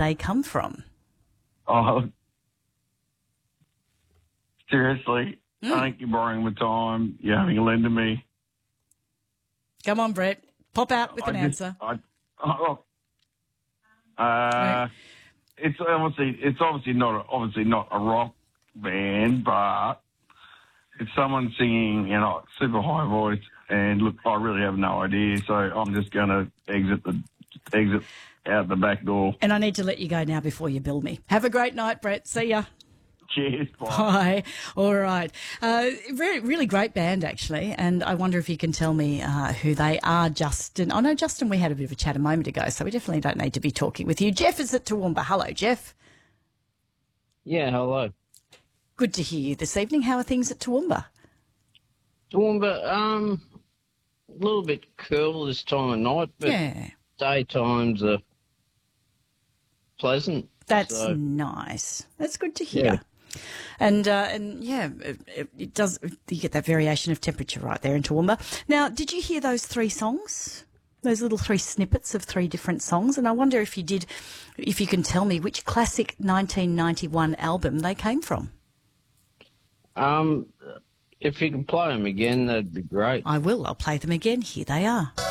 they come from? Oh, seriously, I think you're borrowing my time. You're having a lend to me. Come on, Brett. Pop out with an answer. It's obviously not a rock band, but it's someone singing, super high voice. And look, I really have no idea, so I'm just going to exit out the back door. And I need to let you go now before you bill me. Have a great night, Brett. See ya. Cheers. Bye. Bye. All right. Really great band, actually. And I wonder if you can tell me who they are, Justin. Oh, no, Justin, we had a bit of a chat a moment ago, so we definitely don't need to be talking with you. Jeff is at Toowoomba. Hello, Jeff. Yeah, hello. Good to hear you this evening. How are things at Toowoomba? Toowoomba, a little bit cool this time of night, but daytimes are pleasant. That's nice. That's good to hear. Yeah. And it does. You get that variation of temperature right there in Toowoomba. Now, did you hear those 3 songs? Those little 3 snippets of 3 different songs? And I wonder if you did, if you can tell me which classic 1991 album they came from. If you can play them again, that'd be great. I will. I'll play them again. Here they are.